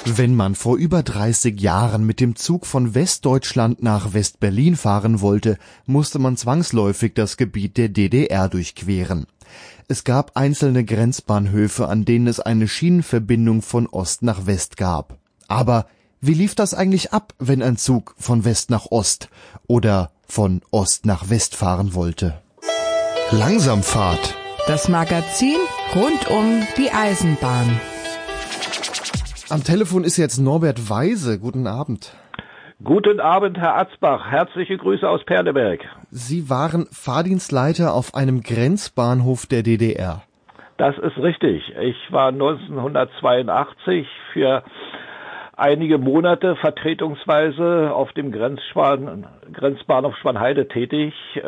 Wenn man vor über 30 Jahren mit dem Zug von Westdeutschland nach West-Berlin fahren wollte, musste man zwangsläufig das Gebiet der DDR durchqueren. Es gab einzelne Grenzbahnhöfe, an denen es eine Schienenverbindung von Ost nach West gab. Aber wie lief das eigentlich ab, wenn ein Zug von West nach Ost oder von Ost nach West fahren wollte? Langsamfahrt. Das Magazin rund um die Eisenbahn. Am Telefon ist jetzt Norbert Weise. Guten Abend. Guten Abend, Herr Atzbach. Herzliche Grüße aus Perleberg. Sie waren Fahrdienstleiter auf einem Grenzbahnhof der DDR. Das ist richtig. Ich war 1982 für einige Monate vertretungsweise auf dem Grenzbahnhof Schwanheide tätig,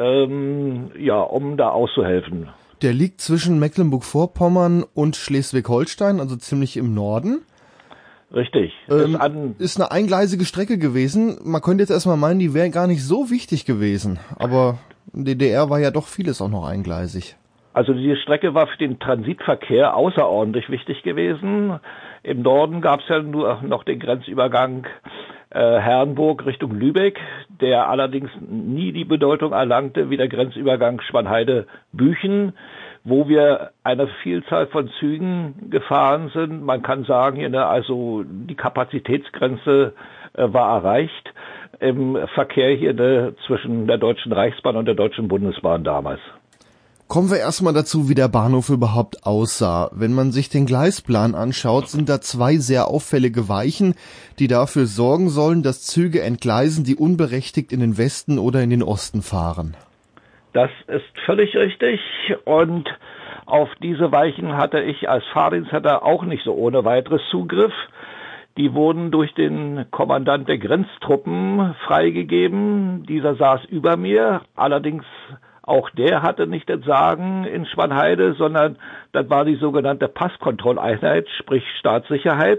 um da auszuhelfen. Der liegt zwischen Mecklenburg-Vorpommern und Schleswig-Holstein, also ziemlich im Norden. Richtig. Ist eine eingleisige Strecke gewesen. Man könnte jetzt erstmal meinen, die wäre gar nicht so wichtig gewesen. Aber in der DDR war ja doch vieles auch noch eingleisig. Also die Strecke war für den Transitverkehr außerordentlich wichtig gewesen. Im Norden gab es ja nur noch den Grenzübergang Herrenburg Richtung Lübeck, der allerdings nie die Bedeutung erlangte wie der Grenzübergang Schwanheide-Büchen, wo wir eine Vielzahl von Zügen gefahren sind. Man kann sagen, also die Kapazitätsgrenze war erreicht im Verkehr hier zwischen der Deutschen Reichsbahn und der Deutschen Bundesbahn damals. Kommen wir erstmal dazu, wie der Bahnhof überhaupt aussah. Wenn man sich den Gleisplan anschaut, sind da zwei sehr auffällige Weichen, die dafür sorgen sollen, dass Züge entgleisen, die unberechtigt in den Westen oder in den Osten fahren. Das ist völlig richtig, und auf diese Weichen hatte ich als Fahrdienstleiter auch nicht so ohne weiteres Zugriff. Die wurden durch den Kommandant der Grenztruppen freigegeben. Dieser saß über mir, allerdings auch der hatte nicht das Sagen in Schwanheide, sondern das war die sogenannte Passkontrolleinheit, sprich Staatssicherheit.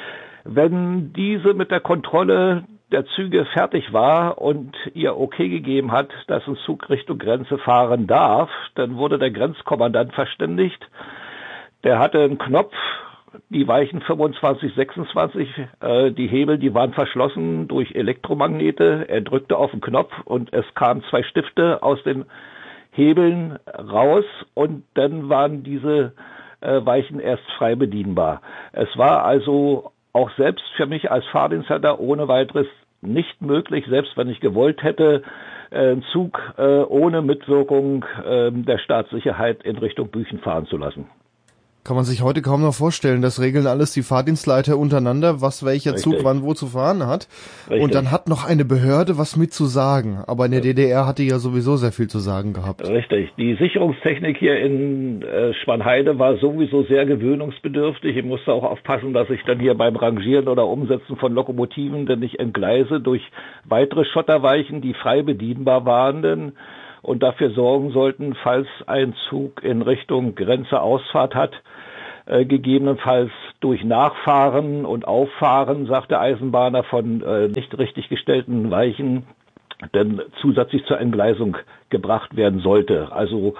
Wenn diese mit der Kontrolle der Züge fertig war und ihr okay gegeben hat, dass ein Zug Richtung Grenze fahren darf, dann wurde der Grenzkommandant verständigt. Der hatte einen Knopf, die Weichen 25, 26, die Hebel, die waren verschlossen durch Elektromagnete. Er drückte auf den Knopf und es kamen 2 Stifte aus den Hebeln raus, und dann waren diese Weichen erst frei bedienbar. Es war also auch selbst für mich als Fahrdienstleiter ohne weiteres nicht möglich, selbst wenn ich gewollt hätte, einen Zug ohne Mitwirkung der Staatssicherheit in Richtung Büchen fahren zu lassen. Kann man sich heute kaum noch vorstellen. Das regeln alles die Fahrdienstleiter untereinander, was welcher Zug wann wo zu fahren hat. Richtig. Und dann hat noch eine Behörde was mit zu sagen. Aber in der DDR hatte ja sowieso sehr viel zu sagen gehabt. Richtig. Die Sicherungstechnik hier in Schwanheide war sowieso sehr gewöhnungsbedürftig. Ich musste auch aufpassen, dass ich dann hier beim Rangieren oder Umsetzen von Lokomotiven dann nicht entgleise durch weitere Schotterweichen, die frei bedienbar waren und dafür sorgen sollten, falls ein Zug in Richtung Grenze Ausfahrt hat, gegebenenfalls durch Nachfahren und Auffahren, sagt der Eisenbahner, von nicht richtig gestellten Weichen dann zusätzlich zur Entgleisung gebracht werden sollte. Also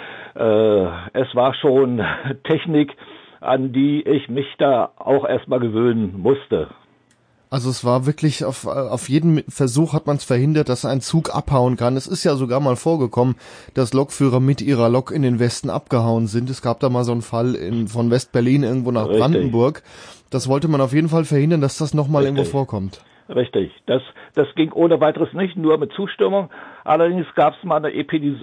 es war schon Technik, an die ich mich da auch erstmal gewöhnen musste. Also es war wirklich, auf jeden Versuch hat man es verhindert, dass ein Zug abhauen kann. Es ist ja sogar mal vorgekommen, dass Lokführer mit ihrer Lok in den Westen abgehauen sind. Es gab da mal so einen Fall von West-Berlin irgendwo nach Brandenburg. Das wollte man auf jeden Fall verhindern, dass das nochmal irgendwo vorkommt. Richtig. Das ging ohne weiteres nicht, nur mit Zustimmung. Allerdings gab es mal eine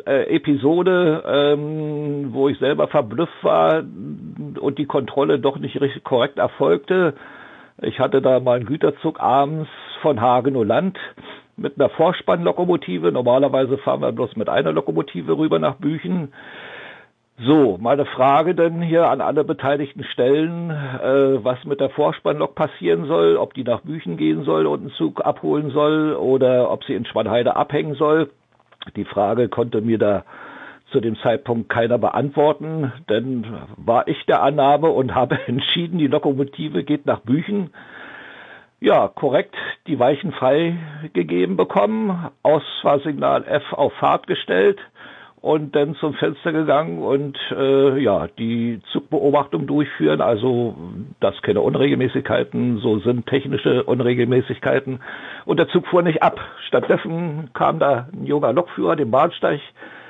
Episode, wo ich selber verblüfft war und die Kontrolle doch nicht richtig korrekt erfolgte. Ich hatte da mal einen Güterzug abends von Hagenow-Land mit einer Vorspannlokomotive. Normalerweise fahren wir bloß mit einer Lokomotive rüber nach Büchen. So, meine Frage dann hier an alle beteiligten Stellen, was mit der Vorspannlok passieren soll, ob die nach Büchen gehen soll und einen Zug abholen soll oder ob sie in Schwanheide abhängen soll. Die Frage konnte mir da zu dem Zeitpunkt keiner beantworten. Dann war ich der Annahme und habe entschieden, die Lokomotive geht nach Büchen. Ja, korrekt, die Weichen freigegeben bekommen, Ausfahrsignal F auf Fahrt gestellt und dann zum Fenster gegangen und die Zugbeobachtung durchführen. Also dass keine Unregelmäßigkeiten so sind, technische Unregelmäßigkeiten. Und der Zug fuhr nicht ab. Stattdessen kam da ein junger Lokführer den Bahnsteig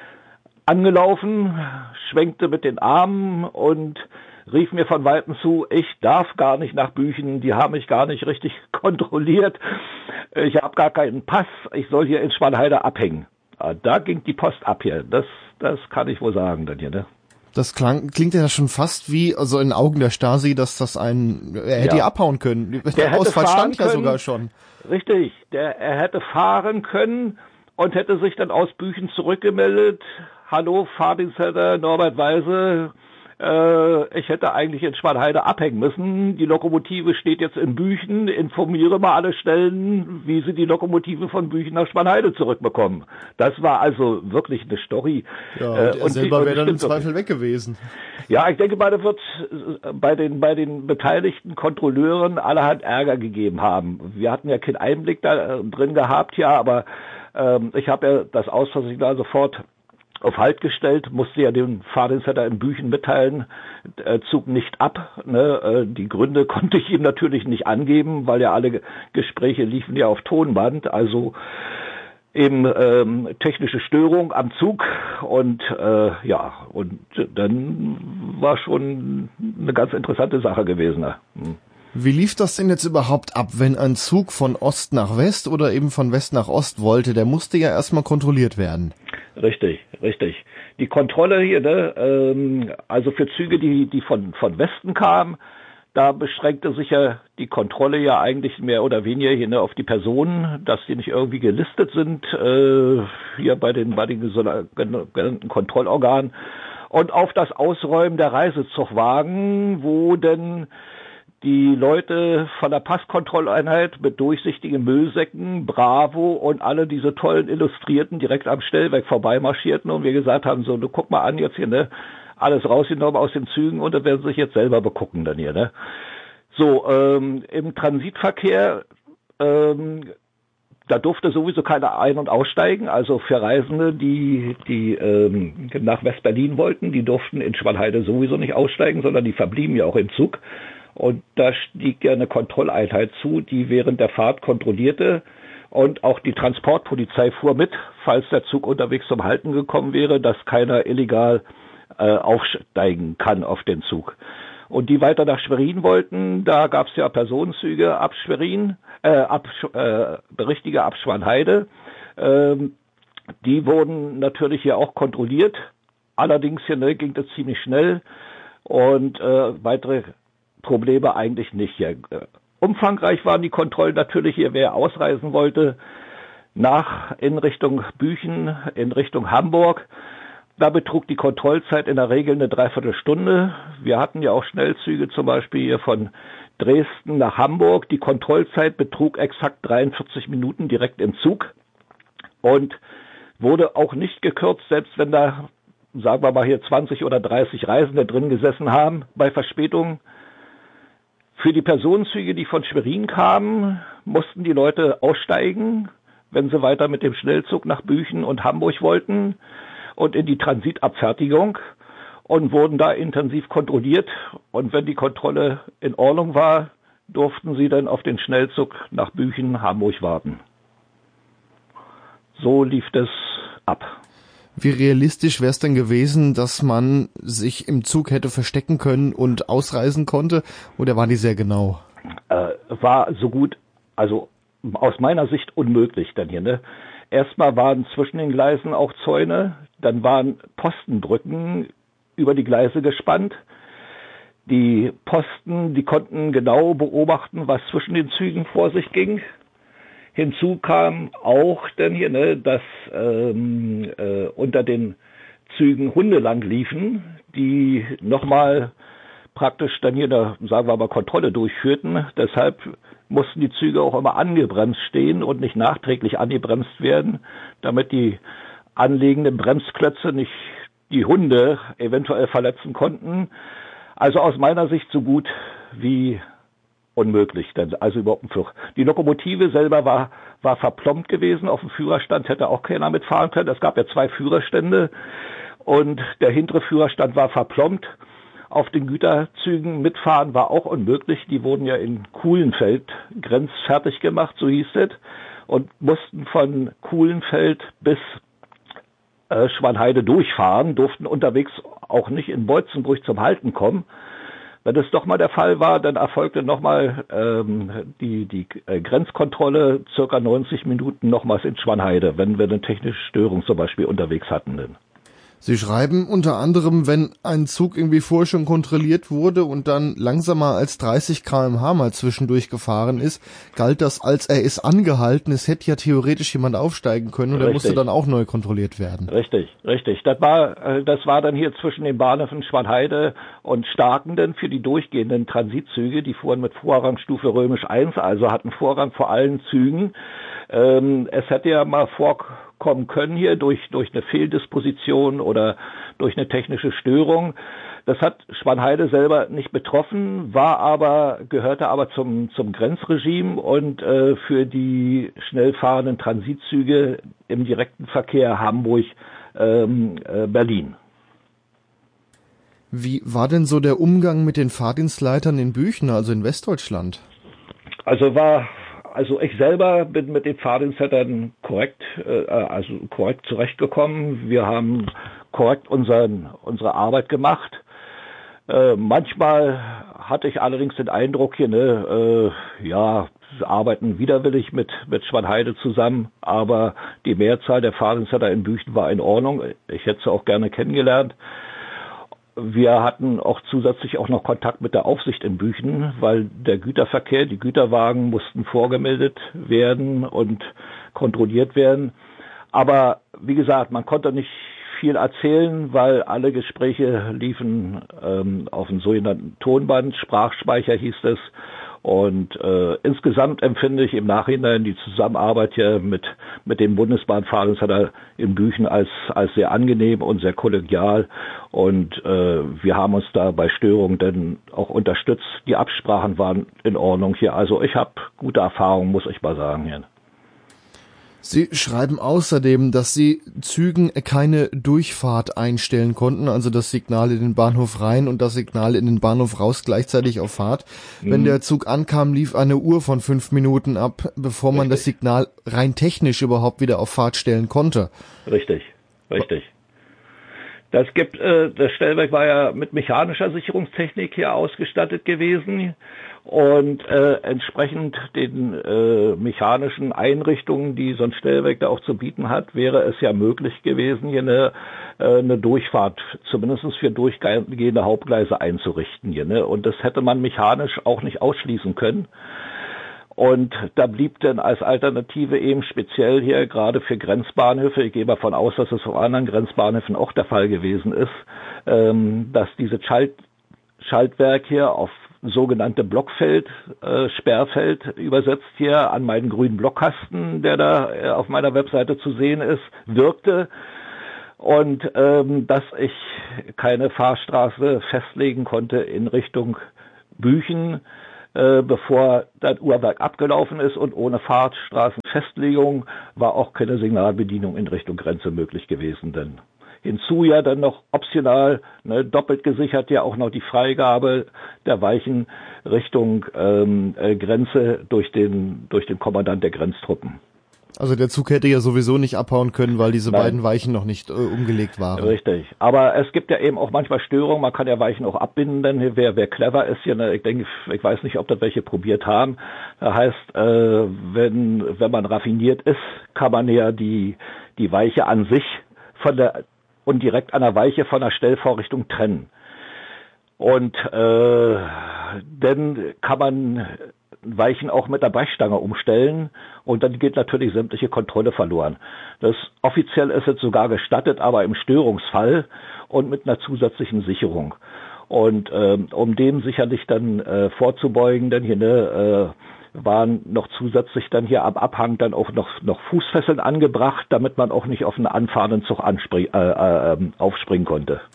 angelaufen, schwenkte mit den Armen und rief mir von Weitem zu, ich darf gar nicht nach Büchen, die haben mich gar nicht richtig kontrolliert, ich habe gar keinen Pass, ich soll hier in Schwanheide abhängen. Da ging die Post ab hier, das kann ich wohl sagen dann hier, ne? Das klingt ja schon fast wie, also in Augen der Stasi, dass er hätte ja abhauen können. Der Ausfall stand ja sogar schon. Richtig, er hätte fahren können und hätte sich dann aus Büchen zurückgemeldet. Hallo, Fahrdienstleiter Norbert Weise, ich hätte eigentlich in Schwanheide abhängen müssen. Die Lokomotive steht jetzt in Büchen. Informiere mal alle Stellen, wie sie die Lokomotive von Büchen nach Schwanheide zurückbekommen. Das war also wirklich eine Story. Ja, und er selber wäre dann im Zweifel weg gewesen. Ja, ich denke mal, da wird bei den beteiligten Kontrolleuren allerhand Ärger gegeben haben. Wir hatten ja keinen Einblick da drin gehabt, ja, aber ich habe ja das Ausfallsignal sofort auf Halt gestellt, musste ja dem Fahrdienstleiter in Büchen mitteilen, Zug nicht ab. Ne? Die Gründe konnte ich ihm natürlich nicht angeben, weil ja alle Gespräche liefen ja auf Tonband, also eben technische Störung am Zug und und dann war schon eine ganz interessante Sache gewesen. Ne? Wie lief das denn jetzt überhaupt ab, wenn ein Zug von Ost nach West oder eben von West nach Ost wollte? Der musste ja erstmal kontrolliert werden. Richtig. Die Kontrolle hier, ne, also für Züge, die von Westen kamen, da beschränkte sich ja die Kontrolle ja eigentlich mehr oder weniger hier, ne, auf die Personen, dass die nicht irgendwie gelistet sind hier bei den genannten Kontrollorganen und auf das Ausräumen der Reisezugwagen, wo denn die Leute von der Passkontrolleinheit mit durchsichtigen Müllsäcken, Bravo und alle diese tollen Illustrierten direkt am Stellwerk vorbeimarschierten und wir gesagt haben, so, du guck mal an jetzt hier, ne, alles rausgenommen aus den Zügen und das werden sie sich jetzt selber begucken dann hier, ne. So, im Transitverkehr, da durfte sowieso keiner ein- und aussteigen, also für Reisende, die nach West-Berlin wollten, die durften in Schwanheide sowieso nicht aussteigen, sondern die verblieben ja auch im Zug. Und da stieg ja eine Kontrolleinheit zu, die während der Fahrt kontrollierte und auch die Transportpolizei fuhr mit, falls der Zug unterwegs zum Halten gekommen wäre, dass keiner illegal aufsteigen kann auf den Zug. Und die weiter nach Schwerin wollten, da gab es ja Personenzüge ab Schwerin, richtige ab Schwanheide. Die wurden natürlich hier auch kontrolliert. Allerdings hier ging das ziemlich schnell und weitere Probleme eigentlich nicht. Ja, umfangreich waren die Kontrollen natürlich hier, wer ausreisen wollte, in Richtung Büchen, in Richtung Hamburg. Da betrug die Kontrollzeit in der Regel eine Dreiviertelstunde. Wir hatten ja auch Schnellzüge, zum Beispiel hier von Dresden nach Hamburg. Die Kontrollzeit betrug exakt 43 Minuten direkt im Zug und wurde auch nicht gekürzt, selbst wenn da, sagen wir mal hier 20 oder 30 Reisende drin gesessen haben bei Verspätungen. Für die Personenzüge, die von Schwerin kamen, mussten die Leute aussteigen, wenn sie weiter mit dem Schnellzug nach Büchen und Hamburg wollten und in die Transitabfertigung und wurden da intensiv kontrolliert. Und wenn die Kontrolle in Ordnung war, durften sie dann auf den Schnellzug nach Büchen, Hamburg warten. So lief das ab. Wie realistisch wäre es denn gewesen, dass man sich im Zug hätte verstecken können und ausreisen konnte? Oder war die sehr genau? War so gut, also aus meiner Sicht unmöglich dann hier, ne? Erstmal waren zwischen den Gleisen auch Zäune, dann waren Postenbrücken über die Gleise gespannt. Die Posten, die konnten genau beobachten, was zwischen den Zügen vor sich ging. Hinzu kam auch dann hier, ne, dass unter den Zügen Hunde lang liefen, die nochmal praktisch dann hier eine, sagen wir mal, Kontrolle durchführten. Deshalb mussten die Züge auch immer angebremst stehen und nicht nachträglich angebremst werden, damit die anliegenden Bremsklötze nicht die Hunde eventuell verletzen konnten. Also aus meiner Sicht so gut wie unmöglich, denn also überhaupt ein Fluch. Die Lokomotive selber war verplombt gewesen, auf dem Führerstand hätte auch keiner mitfahren können. Es gab ja 2 Führerstände und der hintere Führerstand war verplombt. Auf den Güterzügen mitfahren war auch unmöglich. Die wurden ja in Kuhlenfeld grenzfertig gemacht, so hieß es, und mussten von Kuhlenfeld bis Schwanheide durchfahren, durften unterwegs auch nicht in Beutzenbruch zum Halten kommen. Wenn das doch mal der Fall war, dann erfolgte nochmal die Grenzkontrolle circa 90 Minuten nochmals in Schwanheide, wenn wir eine technische Störung zum Beispiel unterwegs hatten. Denn. Sie schreiben unter anderem, wenn ein Zug irgendwie vorher schon kontrolliert wurde und dann langsamer als 30 km/h mal zwischendurch gefahren ist, galt das als er ist angehalten. Es hätte ja theoretisch jemand aufsteigen können und er musste dann auch neu kontrolliert werden. Richtig. Das war dann hier zwischen den Bahnhöfen Schwanheide und Starkenden für die durchgehenden Transitzüge. Die fuhren mit Vorrangstufe römisch 1, also hatten Vorrang vor allen Zügen. Es hätte ja mal vorkommen können hier durch eine Fehldisposition oder durch eine technische Störung. Das hat Schwanheide selber nicht betroffen, gehörte aber zum Grenzregime und für die schnell fahrenden Transitzüge im direkten Verkehr Hamburg-Berlin. Wie war denn so der Umgang mit den Fahrdienstleitern in Büchen, also in Westdeutschland? Also ich selber bin mit den Fahrdienstleitern korrekt zurechtgekommen. Wir haben korrekt unsere Arbeit gemacht. Manchmal hatte ich allerdings den Eindruck hier, sie arbeiten widerwillig mit Schwanheide zusammen, aber die Mehrzahl der Fahrdienstleiter in Büchen war in Ordnung. Ich hätte sie auch gerne kennengelernt. Wir hatten auch zusätzlich auch noch Kontakt mit der Aufsicht in Büchen, weil der Güterverkehr, die Güterwagen mussten vorgemeldet werden und kontrolliert werden. Aber wie gesagt, man konnte nicht viel erzählen, weil alle Gespräche liefen auf dem sogenannten Tonband, Sprachspeicher hieß es. Und insgesamt empfinde ich im Nachhinein die Zusammenarbeit hier mit dem Bundesbahnfahrdienstleiter in Büchen als sehr angenehm und sehr kollegial. Und wir haben uns da bei Störungen dann auch unterstützt. Die Absprachen waren in Ordnung hier. Also ich habe gute Erfahrungen, muss ich mal sagen hier. Sie schreiben außerdem, dass Sie Zügen keine Durchfahrt einstellen konnten, also das Signal in den Bahnhof rein und das Signal in den Bahnhof raus gleichzeitig auf Fahrt. Wenn der Zug ankam, lief eine Uhr von 5 Minuten ab, bevor man das Signal rein technisch überhaupt wieder auf Fahrt stellen konnte. Richtig. Das Stellwerk war ja mit mechanischer Sicherungstechnik hier ausgestattet gewesen und entsprechend den mechanischen Einrichtungen, die so ein Stellwerk da auch zu bieten hat, wäre es ja möglich gewesen, hier eine Durchfahrt, zumindest für durchgehende Hauptgleise einzurichten hier, ne? Und das hätte man mechanisch auch nicht ausschließen können. Und da blieb dann als Alternative eben speziell hier gerade für Grenzbahnhöfe, ich gehe davon aus, dass es auf anderen Grenzbahnhöfen auch der Fall gewesen ist, dass dieses Schaltwerk hier auf sogenannte Blockfeld, Sperrfeld übersetzt hier an meinen grünen Blockkasten, der da auf meiner Webseite zu sehen ist, wirkte. Und dass ich keine Fahrstraße festlegen konnte in Richtung Büchen, bevor das Uhrwerk abgelaufen ist, und ohne Fahrstraßenfestlegung war auch keine Signalbedienung in Richtung Grenze möglich gewesen. Denn hinzu ja dann noch optional, doppelt gesichert ja auch noch die Freigabe der Weichen Richtung Grenze durch den Kommandant der Grenztruppen. Also der Zug hätte ja sowieso nicht abhauen können, weil diese beiden Weichen noch nicht umgelegt waren. Richtig. Aber es gibt ja eben auch manchmal Störungen. Man kann ja Weichen auch abbinden, denn wer clever ist hier, ich denke, ich weiß nicht, ob das welche probiert haben. Das heißt, wenn man raffiniert ist, kann man ja die Weiche an sich und direkt an der Weiche von der Stellvorrichtung trennen. Und dann kann man Weichen auch mit der Brechstange umstellen und dann geht natürlich sämtliche Kontrolle verloren. Offiziell ist es sogar gestattet, aber im Störungsfall und mit einer zusätzlichen Sicherung. Und um dem sicherlich dann vorzubeugen, denn hier waren noch zusätzlich dann hier am Abhang dann auch noch Fußfesseln angebracht, damit man auch nicht auf einen anfahrenden Zug aufspringen konnte.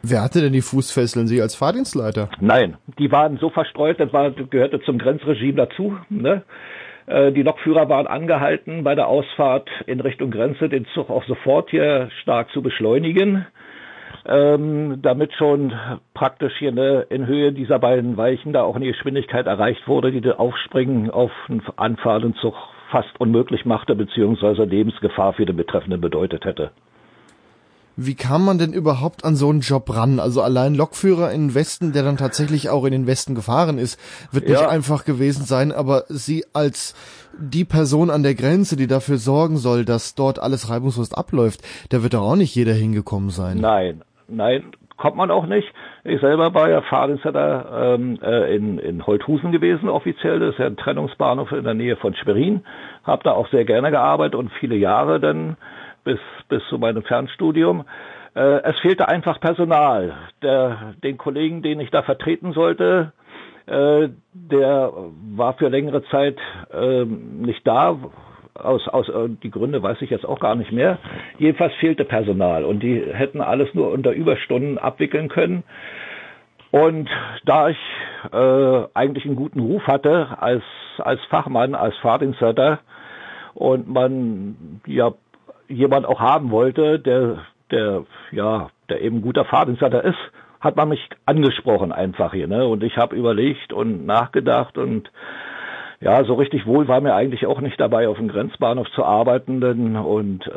Wer hatte denn die Fußfesseln? Sie als Fahrdienstleiter? Nein, die waren so verstreut, gehörte zum Grenzregime dazu. Ne? Die Lokführer waren angehalten, bei der Ausfahrt in Richtung Grenze den Zug auch sofort hier stark zu beschleunigen, damit schon praktisch hier in Höhe dieser beiden Weichen da auch eine Geschwindigkeit erreicht wurde, die das Aufspringen auf einen anfahrenden Zug fast unmöglich machte, beziehungsweise Lebensgefahr für den Betreffenden bedeutet hätte. Wie kam man denn überhaupt an so einen Job ran? Also allein Lokführer in den Westen, der dann tatsächlich auch in den Westen gefahren ist, wird nicht einfach gewesen sein, aber Sie als die Person an der Grenze, die dafür sorgen soll, dass dort alles reibungslos abläuft, da wird doch auch nicht jeder hingekommen sein. Nein, kommt man auch nicht. Ich selber war ja Fahrdienstleiter in Holthusen gewesen offiziell, das ist ja ein Trennungsbahnhof in der Nähe von Schwerin, habe da auch sehr gerne gearbeitet und viele Jahre dann bis zu meinem Fernstudium. Es fehlte einfach Personal. Den Kollegen, den ich da vertreten sollte, der war für längere Zeit nicht da. Aus die Gründe weiß ich jetzt auch gar nicht mehr. Jedenfalls fehlte Personal und die hätten alles nur unter Überstunden abwickeln können. Und da ich eigentlich einen guten Ruf hatte als Fachmann, als Fahrdienstleiter und man ja jemand auch haben wollte, der eben guter Fahrdienstleiter ist, hat man mich angesprochen einfach hier, ne? Und ich habe überlegt und nachgedacht und ja, so richtig wohl war mir eigentlich auch nicht dabei, auf dem Grenzbahnhof zu arbeiten, und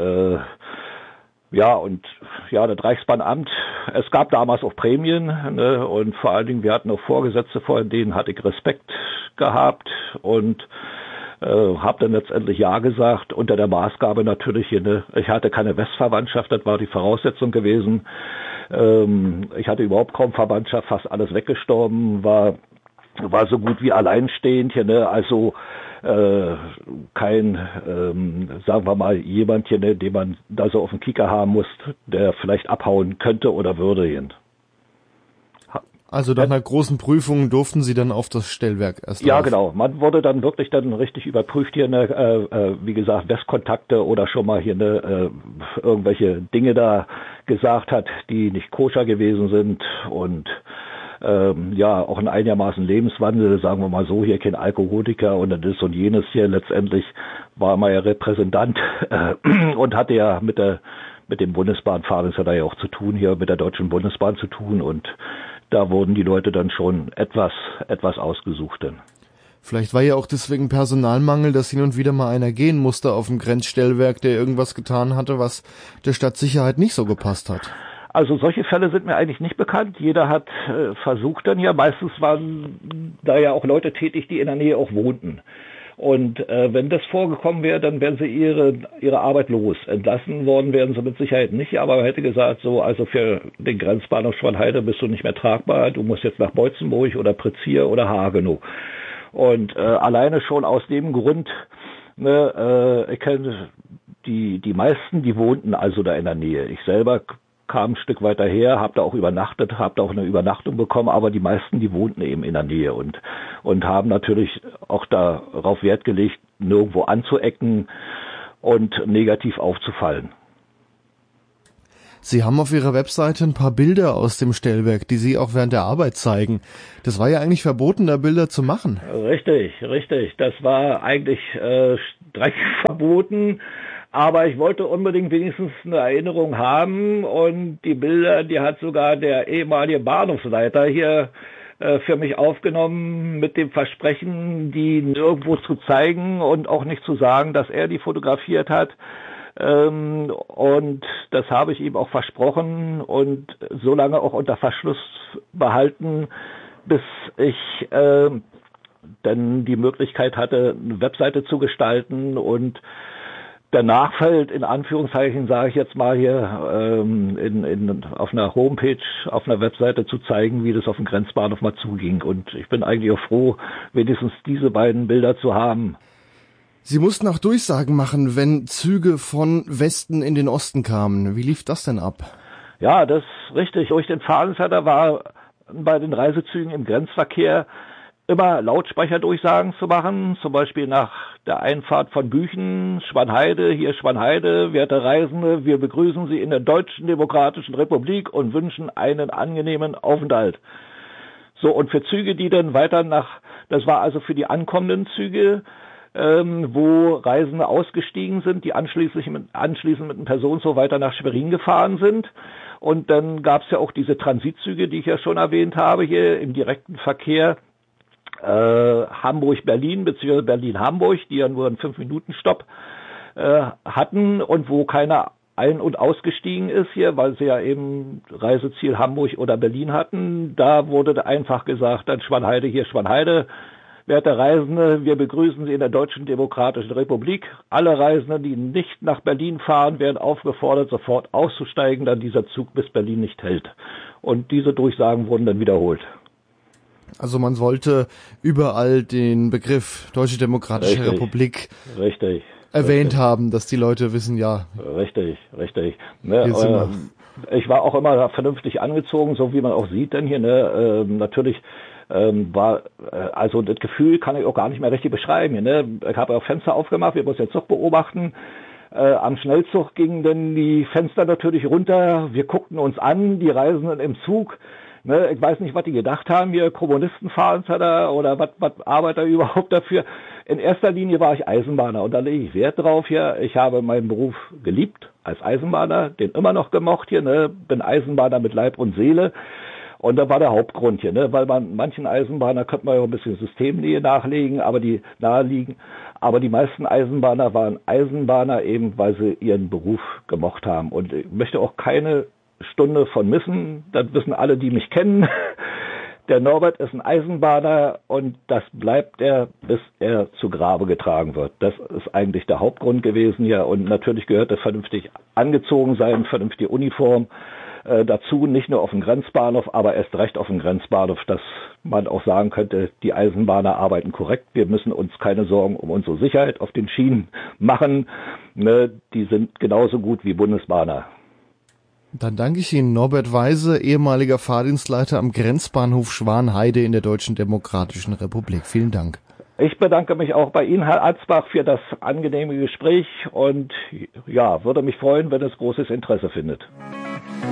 das Reichsbahnamt, es gab damals auch Prämien, ne? Und vor allen Dingen, wir hatten auch Vorgesetzte, vor denen hatte ich Respekt gehabt und habe dann letztendlich ja gesagt, unter der Maßgabe natürlich hier, ne? Ich hatte keine Westverwandtschaft, das war die Voraussetzung gewesen. Ich hatte überhaupt kaum Verwandtschaft, fast alles weggestorben, war so gut wie alleinstehend hier, ne? Also kein, sagen wir mal, jemand hier, ne, den man da so auf dem Kieker haben muss, der vielleicht abhauen könnte oder würde hier. Also nach einer großen Prüfung durften Sie dann auf das Stellwerk erst Ja, auf. genau. Man wurde dann wirklich richtig überprüft hier, wie gesagt, Westkontakte oder schon mal hier irgendwelche Dinge da gesagt hat, die nicht koscher gewesen sind und auch ein einigermaßen Lebenswandel, sagen wir mal so, hier kein Alkoholiker und das und jenes hier. Letztendlich war man ja Repräsentant und hatte ja mit dem Bundesbahnfahren ist ja da ja auch zu tun, hier mit der Deutschen Bundesbahn zu tun, und da wurden die Leute dann schon etwas ausgesucht. Vielleicht war ja auch deswegen Personalmangel, dass hin und wieder mal einer gehen musste auf dem Grenzstellwerk, der irgendwas getan hatte, was der Stadtsicherheit nicht so gepasst hat. Also solche Fälle sind mir eigentlich nicht bekannt. Jeder hat versucht dann ja. Meistens waren da ja auch Leute tätig, die in der Nähe auch wohnten. Und wenn das vorgekommen wäre, dann wären sie ihre Arbeit los. Entlassen worden wären sie mit Sicherheit nicht, aber man hätte gesagt, so, also für den Grenzbahnhof Schwanheide bist du nicht mehr tragbar, du musst jetzt nach Beutzenburg oder Prizier oder Hagenow. Und alleine schon aus dem Grund, ich kenne die meisten, die wohnten also da in der Nähe. Ich selber kam ein Stück weiter her, habe da auch übernachtet, habe da auch eine Übernachtung bekommen, aber die meisten, die wohnten eben in der Nähe und haben natürlich auch darauf Wert gelegt, nirgendwo anzuecken und negativ aufzufallen. Sie haben auf Ihrer Webseite ein paar Bilder aus dem Stellwerk, die Sie auch während der Arbeit zeigen. Das war ja eigentlich verboten, da Bilder zu machen. Richtig. Das war eigentlich streng verboten. Aber ich wollte unbedingt wenigstens eine Erinnerung haben, und die Bilder, die hat sogar der ehemalige Bahnhofsleiter hier für mich aufgenommen, mit dem Versprechen, die nirgendwo zu zeigen und auch nicht zu sagen, dass er die fotografiert hat. Und das habe ich ihm auch versprochen und so lange auch unter Verschluss behalten, bis ich dann die Möglichkeit hatte, eine Webseite zu gestalten und der Nachfeld, in Anführungszeichen, sage ich jetzt mal hier, auf einer Homepage, auf einer Webseite zu zeigen, wie das auf dem Grenzbahnhof mal zuging. Und ich bin eigentlich auch froh, wenigstens diese beiden Bilder zu haben. Sie mussten auch Durchsagen machen, wenn Züge von Westen in den Osten kamen. Wie lief das denn ab? Ja, das ist richtig. Durch den Fahrdienstleiter war bei den Reisezügen im Grenzverkehr immer Lautsprecherdurchsagen zu machen, zum Beispiel nach der Einfahrt von Büchen, Schwanheide, hier Schwanheide, werte Reisende, wir begrüßen Sie in der Deutschen Demokratischen Republik und wünschen einen angenehmen Aufenthalt. So, und für Züge, die dann weiter das war also für die ankommenden Züge, wo Reisende ausgestiegen sind, die anschließend mit einem Personenzug weiter nach Schwerin gefahren sind. Und dann gab es ja auch diese Transitzüge, die ich ja schon erwähnt habe, hier im direkten Verkehr, Hamburg-Berlin bzw. Berlin-Hamburg, die ja nur einen 5-Minuten-Stopp hatten und wo keiner ein- und ausgestiegen ist hier, weil sie ja eben Reiseziel Hamburg oder Berlin hatten. Da wurde einfach gesagt, dann Schwanheide, hier Schwanheide, werte Reisende, wir begrüßen Sie in der Deutschen Demokratischen Republik. Alle Reisenden, die nicht nach Berlin fahren, werden aufgefordert, sofort auszusteigen, da dieser Zug bis Berlin nicht hält. Und diese Durchsagen wurden dann wiederholt. Also man sollte überall den Begriff Deutsche Demokratische Republik erwähnt haben, dass die Leute wissen, ja. Richtig. Ne, ich war auch immer vernünftig angezogen, so wie man auch sieht denn hier. Ne, natürlich war, also das Gefühl kann ich auch gar nicht mehr richtig beschreiben. Hier, ne. Ich habe auch Fenster aufgemacht, wir mussten den Zug beobachten. Am Schnellzug gingen dann die Fenster natürlich runter. Wir guckten uns an, die Reisenden im Zug. Ne, ich weiß nicht, was die gedacht haben, hier Kommunisten fahren da oder was arbeitet er überhaupt dafür. In erster Linie war ich Eisenbahner und da lege ich Wert drauf hier. Ich habe meinen Beruf geliebt als Eisenbahner, den immer noch gemocht hier, ne, bin Eisenbahner mit Leib und Seele. Und da war der Hauptgrund hier, ne, weil manchen Eisenbahner könnte man ja auch ein bisschen Systemnähe naheliegen, aber die meisten Eisenbahner waren Eisenbahner eben, weil sie ihren Beruf gemocht haben. Und ich möchte auch keine Stunde von missen, das wissen alle, die mich kennen. Der Norbert ist ein Eisenbahner und das bleibt er, bis er zu Grabe getragen wird. Das ist eigentlich der Hauptgrund gewesen hier und natürlich gehörte vernünftig angezogen sein, vernünftige Uniform dazu, nicht nur auf dem Grenzbahnhof, aber erst recht auf dem Grenzbahnhof, dass man auch sagen könnte, die Eisenbahner arbeiten korrekt, wir müssen uns keine Sorgen um unsere Sicherheit auf den Schienen machen, ne, die sind genauso gut wie Bundesbahner. Dann danke ich Ihnen, Norbert Weise, ehemaliger Fahrdienstleiter am Grenzbahnhof Schwanheide in der Deutschen Demokratischen Republik. Vielen Dank. Ich bedanke mich auch bei Ihnen, Herr Atzbach, für das angenehme Gespräch und ja, würde mich freuen, wenn es großes Interesse findet.